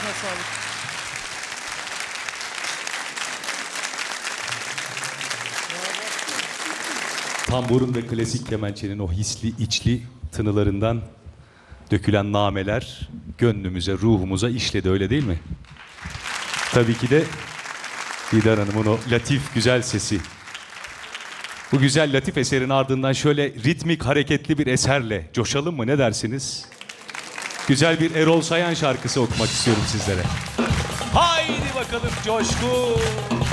Ağzına sağlık. Tamburun ve klasik kemençenin o hisli içli tınılarından dökülen nameler gönlümüze, ruhumuza işledi, öyle değil mi? Tabii ki de Didar Hanım'ın o latif güzel sesi. Bu güzel latif eserin ardından şöyle ritmik hareketli bir eserle coşalım mı, ne dersiniz? Güzel bir Erol Sayan şarkısı okumak istiyorum sizlere. Haydi bakalım coşku!